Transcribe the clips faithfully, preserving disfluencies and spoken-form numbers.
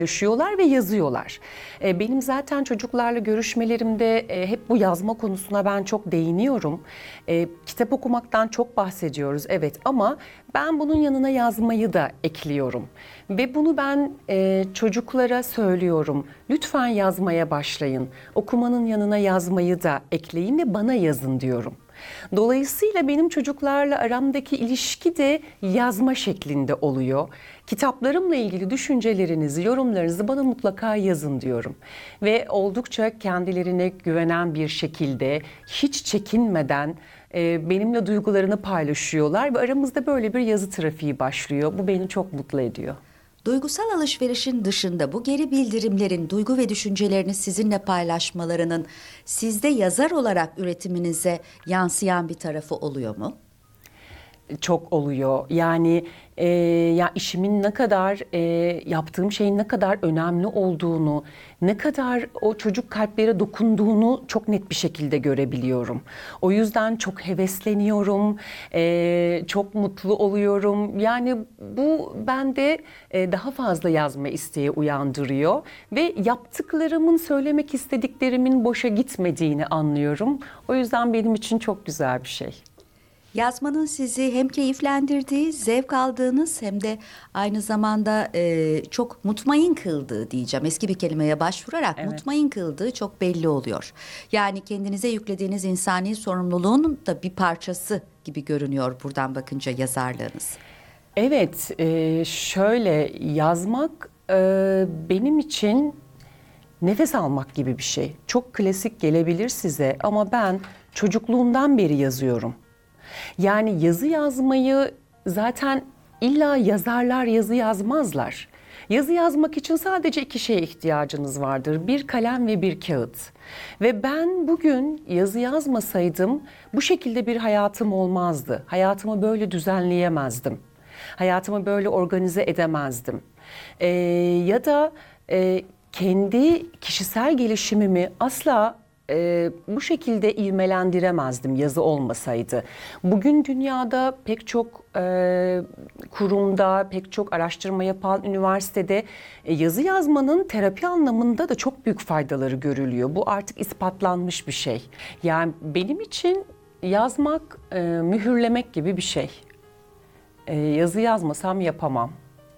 Yaşıyorlar ve yazıyorlar. E, Benim zaten çocuklarla görüşmelerimde e, hep bu yazma konusuna ben çok değiniyorum. E, Kitap okumaktan çok bahsediyoruz, evet, ama ben bunun yanına yazmayı da ekliyorum. Ve bunu ben e, çocuklara söylüyorum. Lütfen yazmaya başlayın. Okumanın yanına yazmayı da ekleyin ve bana yazın diyorum. Dolayısıyla benim çocuklarla aramdaki ilişki de yazma şeklinde oluyor. Kitaplarımla ilgili düşüncelerinizi, yorumlarınızı bana mutlaka yazın diyorum. Ve oldukça kendilerine güvenen bir şekilde, hiç çekinmeden e, benimle duygularını paylaşıyorlar ve aramızda böyle bir yazı trafiği başlıyor. Bu beni çok mutlu ediyor. Duygusal alışverişin dışında bu geri bildirimlerin, duygu ve düşüncelerini sizinle paylaşmalarının sizde yazar olarak üretiminize yansıyan bir tarafı oluyor mu? Çok oluyor. Yani e, ya işimin ne kadar e, yaptığım şeyin ne kadar önemli olduğunu, ne kadar o çocuk kalplere dokunduğunu çok net bir şekilde görebiliyorum. O yüzden çok hevesleniyorum, e, çok mutlu oluyorum. Yani bu bende e, daha fazla yazma isteği uyandırıyor ve yaptıklarımın, söylemek istediklerimin boşa gitmediğini anlıyorum. O yüzden benim için çok güzel bir şey. Yazmanın sizi hem keyiflendirdiği, zevk aldığınız hem de aynı zamanda e, çok mutmain kıldığı diyeceğim. Eski bir kelimeye başvurarak Evet. mutmain kıldığı çok belli oluyor. Yani kendinize yüklediğiniz insani sorumluluğun da bir parçası gibi görünüyor buradan bakınca yazarlığınız. Evet, e, şöyle yazmak e, benim için nefes almak gibi bir şey. Çok klasik gelebilir size ama ben çocukluğumdan beri yazıyorum. Yani yazı yazmayı zaten illa yazarlar yazı yazmazlar. Yazı yazmak için sadece iki şeye ihtiyacınız vardır. Bir kalem ve bir kağıt. Ve ben bugün yazı yazmasaydım bu şekilde bir hayatım olmazdı. Hayatımı böyle düzenleyemezdim. Hayatımı böyle organize edemezdim. Ee, ya da e, kendi kişisel gelişimimi asla e, bu şekilde ivmelendiremezdim yazı olmasaydı. Bugün dünyada pek çok e, kurumda, pek çok araştırma yapan üniversitede e, yazı yazmanın terapi anlamında da çok büyük faydaları görülüyor. Bu artık ispatlanmış bir şey. Yani benim için yazmak e, mühürlemek gibi bir şey. E, yazı yazmasam yapamam.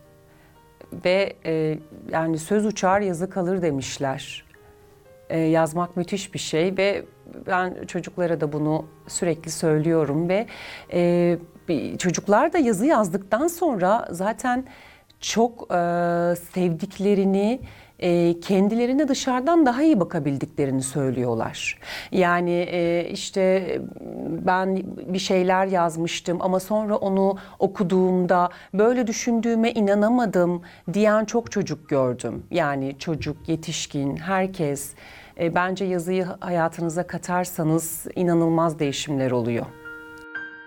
Ve e, yani söz uçar yazı kalır demişler. E, yazmak müthiş bir şey ve ben çocuklara da bunu sürekli söylüyorum ve e, bir- çocuklar da yazı yazdıktan sonra zaten çok e, sevdiklerini, e, kendilerine dışarıdan daha iyi bakabildiklerini söylüyorlar. Yani e, işte ben bir şeyler yazmıştım ama sonra onu okuduğumda böyle düşündüğüme inanamadım diyen çok çocuk gördüm. Yani çocuk, yetişkin, herkes. E, bence yazıyı hayatınıza katarsanız inanılmaz değişimler oluyor.